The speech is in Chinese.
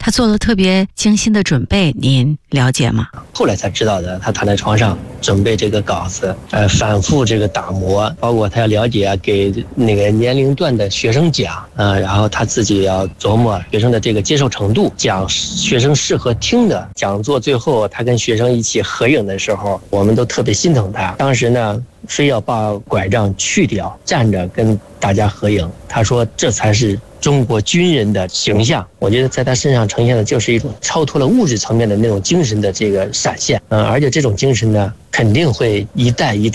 他做了特别精心的准备，您了解吗？ 后来才知道的，他躺在床上准备这个稿子，反复这个打磨，包括他要了解给那个年龄段的学生讲，然后他自己要琢磨学生的这个接受程度，讲学生适合听的讲座。最后他跟学生一起合影的时候，我们都特别心疼他。当时呢，非要把拐杖去掉，站着跟大家合影。他说这才是中国军人的形象。我觉得在他身上呈现的就是一种超脱了物质层面的那种精神的这个闪现，而且这种精神呢，肯定会一代一代